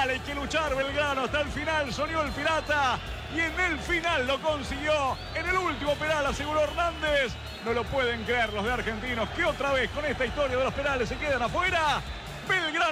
final, hay que luchar Belgrano hasta el final, soñó el Pirata y en el final lo consiguió, en el último penal aseguró Hernández. No lo pueden creer los de Argentinos que otra vez con esta historia de los penales se quedan afuera. Belgrano